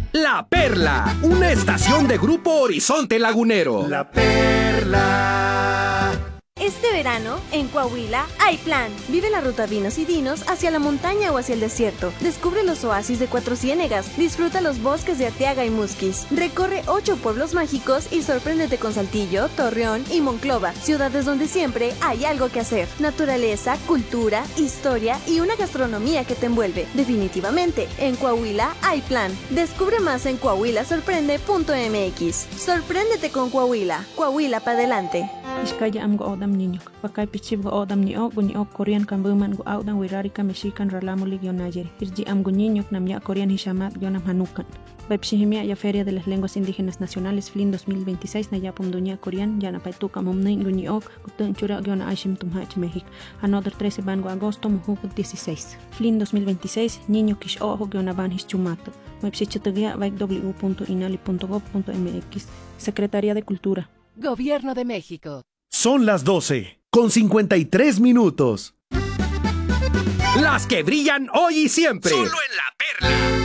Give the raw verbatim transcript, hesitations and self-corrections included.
La Perla, una estación de Grupo Horizonte Lagunero. La Perla. Este verano, en Coahuila, hay plan. Vive la ruta Vinos y Dinos hacia la montaña o hacia el desierto. Descubre los oasis de Cuatro Ciénegas. Disfruta los bosques de Arteaga y Musquis. Recorre ocho pueblos mágicos y sorpréndete con Saltillo, Torreón y Monclova, ciudades donde siempre hay algo que hacer. Naturaleza, cultura, historia y una gastronomía que te envuelve. Definitivamente, en Coahuila hay plan. Descubre más en coahuila sorprende punto m x. Sorpréndete con Coahuila. Coahuila para adelante. Iskaya am go odam niño. Pakay pichib go odam ni o guni o Korean kan buman go audan wirarika mexican ralamo ligio nayeri. Irji am go niño namya Korean hishamat yonam hanukan. Baipshihimia ya Feria de las Lenguas Indígenas Nacionales F L I N dos mil veintiséis Nayapum Duña Korean Yana Paituka Mumni Guni Ok Kutun Chura Giona Ashim Tumhach México. Another trece Bango Agosto Mujuk dieciséis. F L I N dos mil veintiséis Niño Kish Ojo Giona Ban Hischumato. Website Vaik w punto inali punto gov punto m x. Secretaría de Cultura. Gobierno de México. Son las doce, con cincuenta y tres minutos. Las que brillan hoy y siempre. Solo en La Perla.